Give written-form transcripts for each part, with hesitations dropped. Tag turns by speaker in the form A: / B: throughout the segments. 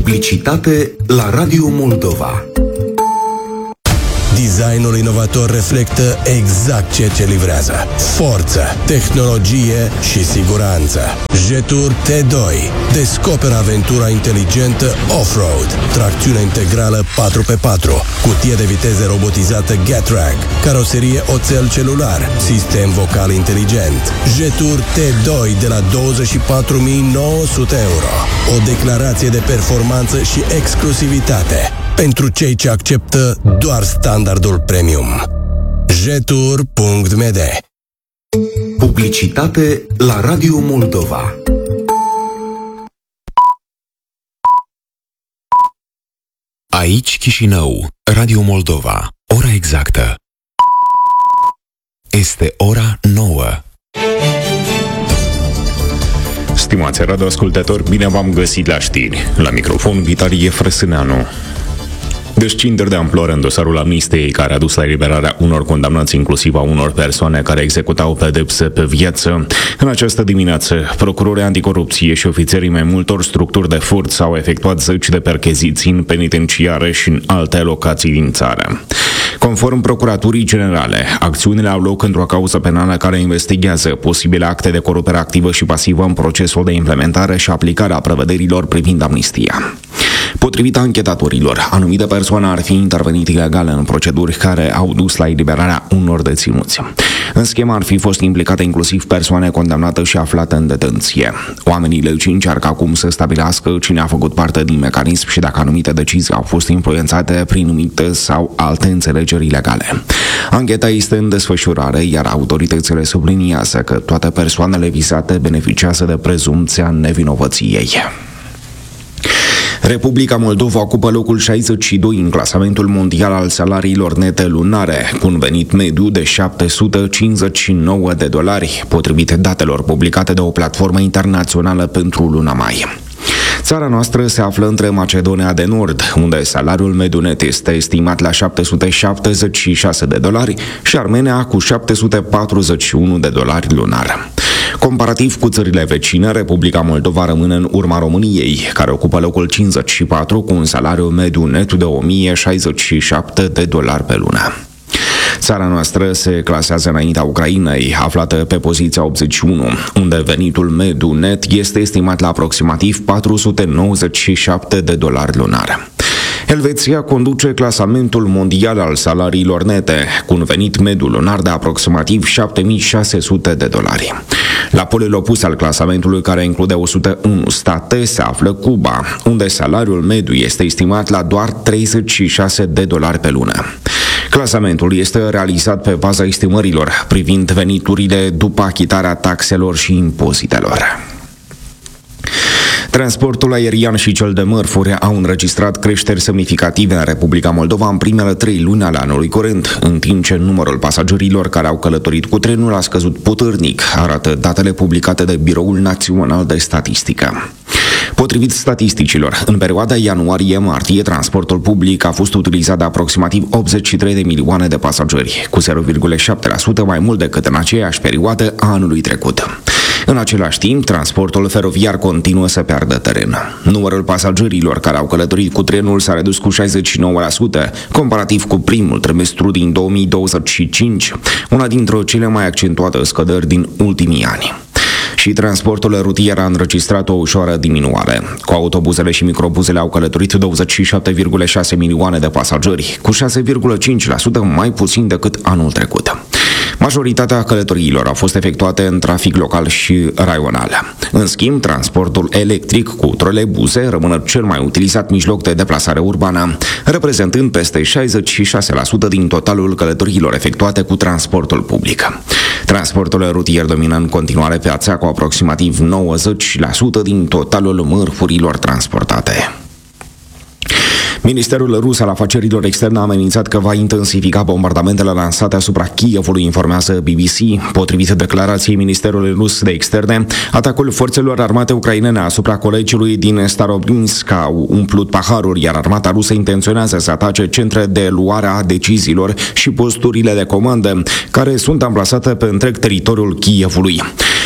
A: Publicitate la Radio Moldova.
B: Designul inovator reflectă exact ceea ce livrează: forță, tehnologie și siguranță. Jetour T2. Descoperă aventura inteligentă off-road, tracțiune integrală 4x4, cutie de viteze robotizată Getrack, caroserie oțel celular, sistem vocal inteligent. Jetour T2 de la 24.900 euro. O declarație de performanță și exclusivitate pentru cei ce acceptă doar standardul premium. Jetour.md.
A: Publicitate la Radio Moldova. Aici Chișinău, Radio Moldova. Ora exactă este ora 9.
C: Stimați radioascultători, bine v-am găsit la știri. La microfon, Vitalie Frăsâneanu. Descinderi de amploare în dosarul amnistiei care a dus la eliberarea unor condamnați, inclusiv a unor persoane care executau pedepse pe viață. În această dimineață, procurorii anticorupție și ofițerii mai multor structuri de forță au efectuat zeci de percheziții în penitenciare și în alte locații din țară. Conform Procuraturii Generale, acțiunile au loc într-o cauză penală care investigează posibile acte de corupere activă și pasivă în procesul de implementare și aplicare a prevederilor privind amnistia. Potrivit anchetatorilor, anumite persoane ar fi intervenit ilegal în proceduri care au dus la eliberarea unor deținuți. În schemă ar fi fost implicate inclusiv persoane condamnate și aflate în detenție. Oamenii legii încearcă acum să stabilească cine a făcut parte din mecanism și dacă anumite decizii au fost influențate prin numite sau alte înțelegeri ilegale. Ancheta este în desfășurare, iar autoritățile subliniază că toate persoanele vizate beneficiază de prezumția nevinovăției. Republica Moldova ocupă locul 62 în clasamentul mondial al salariilor nete lunare, cu un venit mediu de $759, potrivit datelor publicate de o platformă internațională pentru luna mai. Țara noastră se află între Macedonia de Nord, unde salariul mediu net este estimat la $776 și Armenia cu $741 lunar. Comparativ cu țările vecine, Republica Moldova rămâne în urma României, care ocupă locul 54 cu un salariu mediu net de $1.067 pe lună. Țara noastră se clasează înaintea Ucrainei, aflată pe poziția 81, unde venitul mediu net este estimat la aproximativ $497 lunar. Elveția conduce clasamentul mondial al salariilor nete, cu un venit mediu lunar de aproximativ $7.600. La polul opus al clasamentului, care include 101 state, se află Cuba, unde salariul mediu este estimat la doar $36 pe lună. Clasamentul este realizat pe baza estimărilor privind veniturile după achitarea taxelor și impozitelor. Transportul aerian și cel de mărfuri au înregistrat creșteri semnificative în Republica Moldova în primele 3 luni ale anului curent, în timp ce numărul pasagerilor care au călătorit cu trenul a scăzut puternic, arată datele publicate de Biroul Național de Statistică. Potrivit statisticilor, în perioada ianuarie-martie, transportul public a fost utilizat de aproximativ 83 de milioane de pasageri, cu 0,7% mai mult decât în aceeași perioadă a anului trecut. În același timp, transportul feroviar continuă să piardă teren. Numărul pasagerilor care au călătorit cu trenul s-a redus cu 69%, comparativ cu primul trimestru din 2025, una dintre cele mai accentuate scăderi din ultimii ani. Și transportul rutier a înregistrat o ușoară diminuare. Cu autobuzele și microbuzele au călătorit 27,6 milioane de pasageri, cu 6,5% mai puțin decât anul trecut. Majoritatea călătoriilor au fost efectuate în trafic local și raional. În schimb, transportul electric cu troleibuze rămâne cel mai utilizat mijloc de deplasare urbană, reprezentând peste 66% din totalul călătoriilor efectuate cu transportul public. Transportul rutier domină în continuare piața cu aproximativ 90% din totalul mărfurilor transportate. Ministerul rus al afacerilor externe a amenințat că va intensifica bombardamentele lansate asupra Kievului, informează BBC. Potrivit declarației Ministerului Rus de Externe, atacul forțelor armate ucrainene asupra colegiului din Starobinsk au umplut paharul, iar armata rusă intenționează să atace centre de luare a deciziilor și posturile de comandă, care sunt amplasate pe întreg teritoriul Kievului.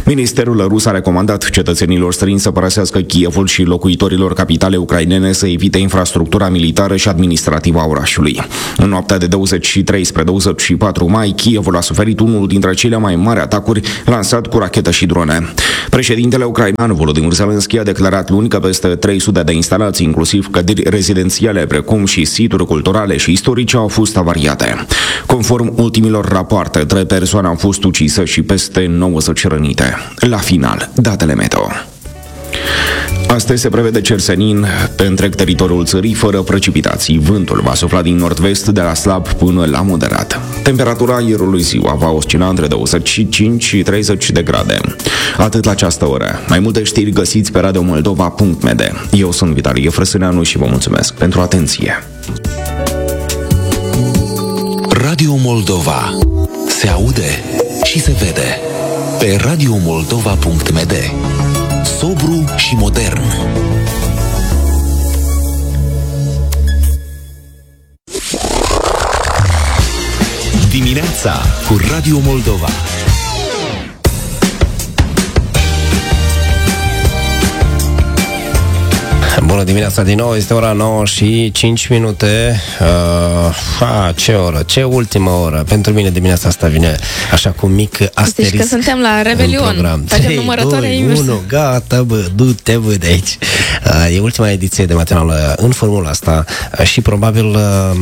C: Ministerul rus a recomandat cetățenilor străini să părăsească Kievul și locuitorilor capitale ucrainene să evite infrastructura militară și administrativă a orașului. În noaptea de 23 spre 24 mai, Kievul a suferit unul dintre cele mai mari atacuri lansat cu rachetă și drone. Președintele ucrainean Volodymyr Zelensky a declarat luni că peste 300 de instalații, inclusiv clădiri rezidențiale, precum și situri culturale și istorice, au fost avariate. Conform ultimilor rapoarte, 3 persoane au fost ucise și peste 90 rănite. La final, datele meteo. Astăzi se prevede cer senin pe întreg teritoriul țării, fără precipitații. Vântul va sufla din nord-vest de la slab până la moderat. Temperatura aerului ziua va oscila între 25 și 30 de grade. Atât la această oră. Mai multe știri găsiți pe radiomoldova.md. Eu sunt Vitalie Frăsâneanu și vă mulțumesc pentru atenție.
A: Radio Moldova. Se aude și se vede. Pe radiomoldova.md. Sobru și modern. Dimineața cu Radio Moldova.
D: Bună dimineața din nou, este ora 9 și 5 minute. Ce oră, ce ultimă oră. Pentru mine dimineața asta vine așa cu mic asterisc.
E: Deci că suntem la Revelion. Facem numărătoarea inversă.
D: 1, gata, bă, du-te, bă, de aici. E ultima ediție de matinală în formula asta și probabil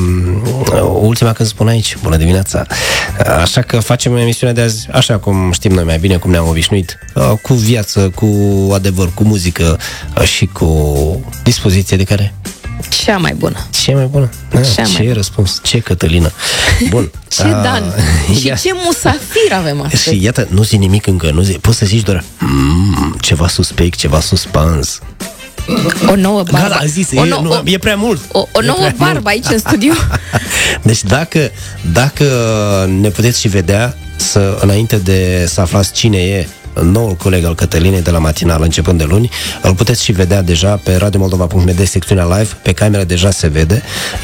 D: ultima când spun aici. Bună dimineața. Așa că facem emisiunea de azi așa cum știm noi mai bine, cum ne-am obișnuit, cu viață, cu adevăr, cu muzică și cu dispoziție de care?
E: Cea mai bună.
D: Ce mai bună? Ce răspuns? Ce Cătălină? Bun.
E: Ce Dan? Și ce musafir avem astăzi?
D: Și iată, nu zi nimic încă, nu zi. Poți să zici doar ceva suspect, ceva suspans.
E: O nouă barbă.
D: Gata, a zis, e prea mult.
E: O nouă barbă aici în studio.
D: Deci dacă ne puteți și vedea, înainte de să aflați cine e noul coleg al Cătălinei de la matinală începând de luni, îl puteți și vedea deja pe radiomoldova.md, secțiunea live, pe cameră deja se vede,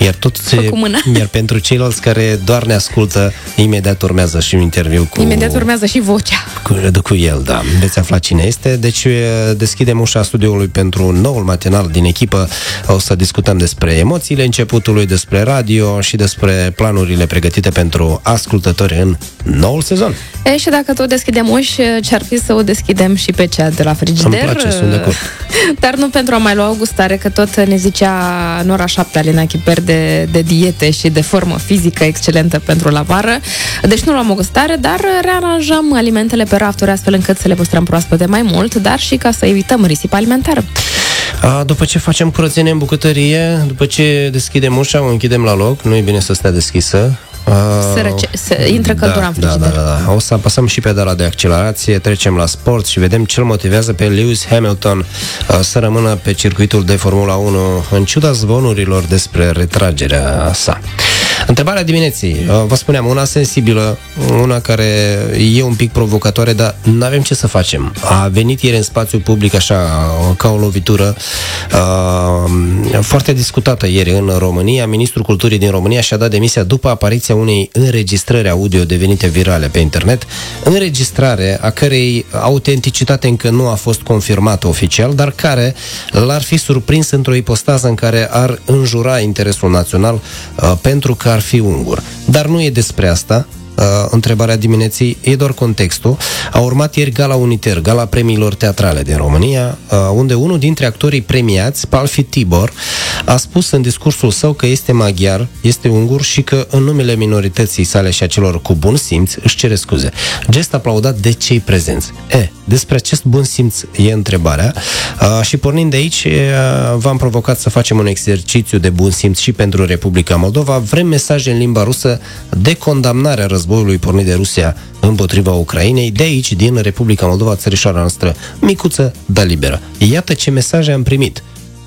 D: iar pentru ceilalți care doar ne ascultă, imediat urmează și un interviu cu...
E: Imediat urmează și vocea.
D: Cu el, da. Veți afla cine este. Deci deschidem ușa studioului pentru noul matinal din echipă. O să discutăm despre emoțiile începutului, despre radio și despre planurile pregătite pentru ascultători în noul sezon.
E: Și dacă tot deschidem uși, ce-ar fi să o deschidem și pe cea de la frigider.
D: Îmi place, sunt de acord.
E: Dar nu pentru a mai lua o gustare, că tot ne zicea în ora 7 Alina Chiper de diete și de formă fizică excelentă pentru la vară. Deci nu luăm o gustare, dar rearanjăm alimentele pe rafturi astfel încât să le păstrăm proaspete mai mult, dar și ca să evităm risipa alimentară.
D: După ce facem curățenie în bucătărie, după ce deschidem ușa, o închidem la loc, nu e bine să stea deschisă.
E: Să intră căldura în frigider.
D: Da. O să apăsăm și pedala de accelerație, trecem la sport și vedem ce îl motivează pe Lewis Hamilton să rămână pe circuitul de Formula 1 în ciuda zvonurilor despre retragerea sa. Întrebarea dimineții, vă spuneam, una sensibilă, una care e un pic provocatoare, dar nu avem ce să facem. A venit ieri în spațiu public așa, ca o lovitură foarte discutată ieri în România. Ministrul Culturii din România și-a dat demisia după apariția unei înregistrări audio devenite virale pe internet, înregistrare a cărei autenticitate încă nu a fost confirmată oficial, dar care l-ar fi surprins într-o ipostază în care ar înjura interesul național pentru că ar fi ungur. Dar nu e despre asta. Întrebarea dimineții e doar contextul. A urmat ieri Gala Uniter, gala premiilor teatrale din România, unde unul dintre actorii premiați, Palfi Tibor, a spus în discursul său că este maghiar, este ungur și că în numele minorității sale și a celor cu bun simț își cere scuze. Gest aplaudat de cei prezenți. Despre acest bun simț e întrebarea și pornind de aici v-am provocat să facem un exercițiu de bun simț și pentru Republica Moldova. Vrem mesaje în limba rusă de condamnare a războiului pornit de Rusia împotriva Ucrainei, de aici, din Republica Moldova, țărișoara noastră micuță, dar liberă. Iată ce mesaje am primit.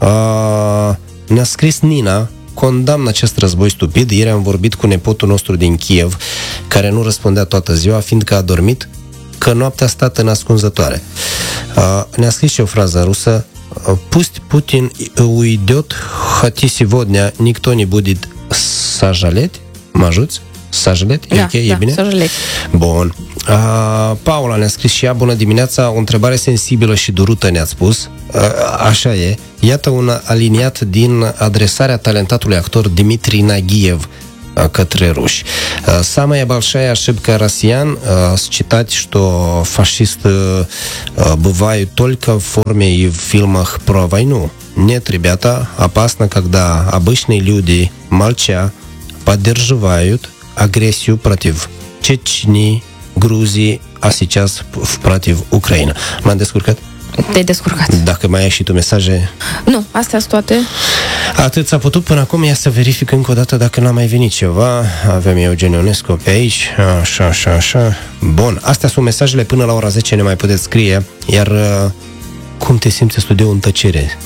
D: Ne-a scris Nina: condamn acest război stupid. Ieri am vorbit cu nepotul nostru din Kiev, care nu răspundea toată ziua, fiindcă a dormit, că noaptea a stat în ascunzătoare. Ne-a scris și o frază în rusă: Pust Putin uidiot, hati сегодня никто не будет сожалеть. Mă ajuți? Sajalet?
E: Da,
D: e bine?
E: Sajalet.
D: Bun. Paula ne-a scris și ea: bună dimineața, o întrebare sensibilă și durută ne-ați spus. Așa e. Iată un aliniat din adresarea talentatului actor Dmitri Naghiev către ruși. Самая большая ошибка россиян считать, что фашисты бывают только в форме и в фильмах про войну. Нет, ребята, опасно, когда обычные люди, молча, поддерживают агрессию против Чечни, Грузии, а сейчас против Украины. M-am descurcat?
E: Te-ai descurcat.
D: Dacă mai ai și tu mesaje...
E: Nu, astea sunt toate.
D: Atât s-a putut până acum. Ia să verific încă o dată dacă n-a mai venit ceva. Avem Eugen Ionescu pe aici. Așa. Bun, astea sunt mesajele. Până la ora 10 ne mai puteți scrie. Iar cum te simți studioul în tăcere?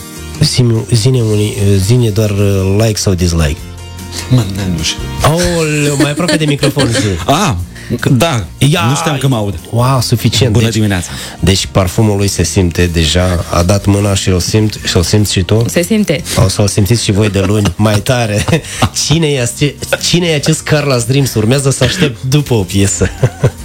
D: Zine doar like sau dislike.
F: Mă, nu știu.
D: Aoleu, mai aproape de microfon.
F: Da, nu știam că mă aud.
D: Wow, suficient.
F: Bună dimineața.
D: Deci parfumul lui se simte deja. A dat mâna și îl simți și tu?
E: Se simte.
D: O să-l simțiți și voi de luni mai tare. Cine e acest Carlos Dreams? Urmează să aștept după o piesă.